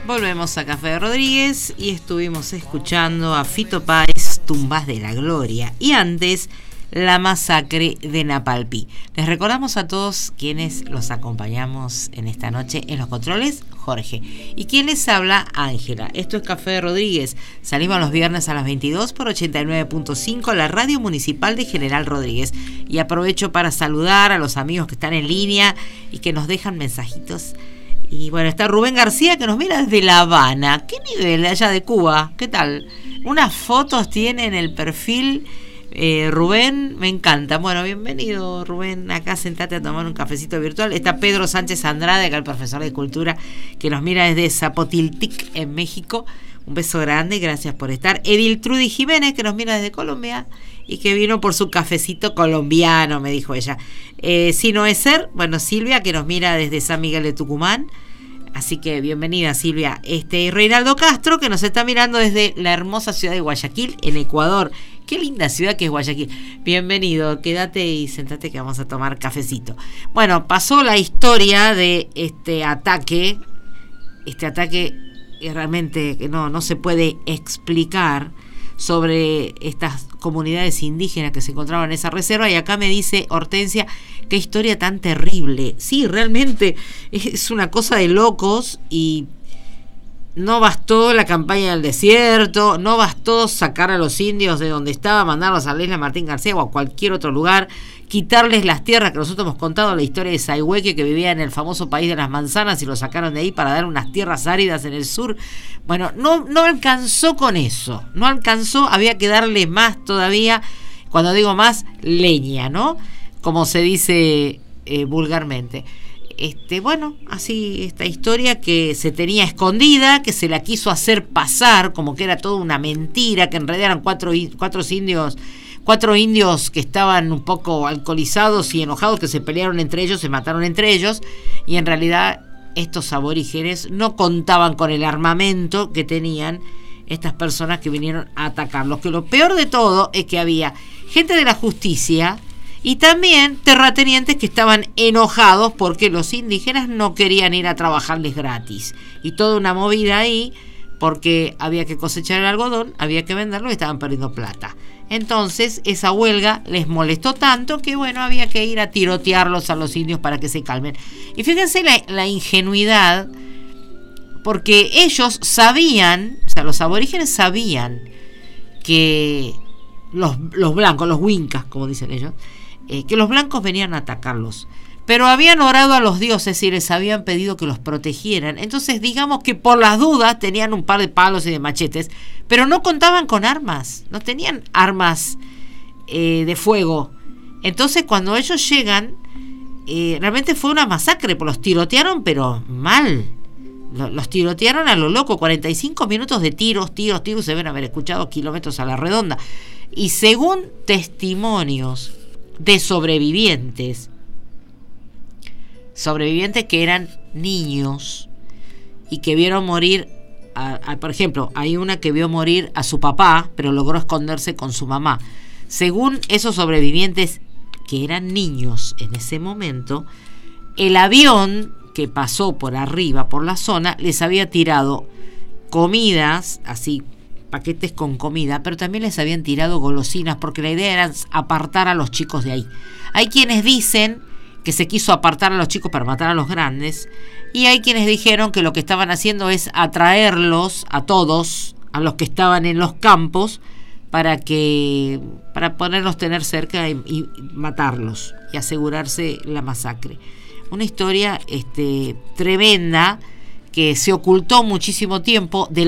Volvemos a Café de Rodríguez y estuvimos escuchando a Fito Páez, Tumbas de la Gloria, y antes La Masacre de Napalpí. Les recordamos a todos quienes los acompañamos en esta noche en los controles, Jorge, y quien les habla, Ángela. Esto es Café de Rodríguez. Salimos los viernes a las 22 por 89.5, la radio municipal de General Rodríguez. Y aprovecho para saludar a los amigos que están en línea y que nos dejan mensajitos. Y bueno, está Rubén García, que nos mira desde La Habana. ¿Qué nivel allá de Cuba? ¿Qué tal? Unas fotos tiene en el perfil. Rubén, me encanta. Bueno, bienvenido, Rubén. Acá sentate a tomar un cafecito virtual. Está Pedro Sánchez Andrade, acá el profesor de Cultura, que nos mira desde Zapotiltic, en México. Un beso grande, gracias por estar. Edil Trudy Jiménez, que nos mira desde Colombia y que vino por su cafecito colombiano, me dijo ella. Sino es ser, bueno, Silvia, que nos mira desde San Miguel de Tucumán. Así que bienvenida, Silvia. Reinaldo Castro, que nos está mirando desde la hermosa ciudad de Guayaquil, en Ecuador. Qué linda ciudad que es Guayaquil. Bienvenido, quédate y sentate que vamos a tomar cafecito. Bueno, pasó la historia de este ataque realmente que no se puede explicar, sobre estas comunidades indígenas que se encontraban en esa reserva. Y acá me dice Hortensia, qué historia tan terrible. Sí, realmente es una cosa de locos. Y no bastó la campaña del desierto, no bastó sacar a los indios de donde estaba, mandarlos a la isla Martín García o a cualquier otro lugar, quitarles las tierras, que nosotros hemos contado la historia de Saihueque, que vivía en el famoso país de las manzanas, y lo sacaron de ahí para dar unas tierras áridas en el sur. Bueno, no alcanzó con eso, no alcanzó, había que darle más todavía, cuando digo más, leña, ¿no? Como se dice vulgarmente. Bueno, así esta historia que se tenía escondida, que se la quiso hacer pasar como que era toda una mentira, que en realidad eran cuatro indios que estaban un poco alcoholizados y enojados, que se pelearon entre ellos, se mataron entre ellos, y en realidad estos aborígenes no contaban con el armamento que tenían estas personas que vinieron a atacarlos. Que lo peor de todo es que había gente de la justicia y también terratenientes que estaban enojados porque los indígenas no querían ir a trabajarles gratis. Y toda una movida ahí, porque había que cosechar el algodón, había que venderlo y estaban perdiendo plata. Entonces esa huelga les molestó tanto que bueno, había que ir a tirotearlos a los indios para que se calmen. Y fíjense la ingenuidad, porque ellos sabían, o sea, los aborígenes sabían que los blancos, los wincas, como dicen ellos, que los blancos venían a atacarlos, pero habían orado a los dioses y les habían pedido que los protegieran. Entonces digamos que por las dudas tenían un par de palos y de machetes, pero no contaban con armas, no tenían armas de fuego. Entonces cuando ellos llegan, realmente fue una masacre, pues los tirotearon pero mal. Los tirotearon a lo loco, 45 minutos de tiros, se deben haber escuchado kilómetros a la redonda. Y según testimonios de sobrevivientes que eran niños y que vieron morir por ejemplo, hay una que vio morir a su papá, pero logró esconderse con su mamá. Según esos sobrevivientes que eran niños en ese momento, el avión que pasó por arriba, por la zona, les había tirado comidas, así paquetes con comida, pero también les habían tirado golosinas, porque la idea era apartar a los chicos de ahí. Hay quienes dicen que se quiso apartar a los chicos para matar a los grandes, y hay quienes dijeron que lo que estaban haciendo es atraerlos a todos, a los que estaban en los campos, para poderlos tener cerca y matarlos y asegurarse la masacre. Una historia tremenda que se ocultó muchísimo tiempo de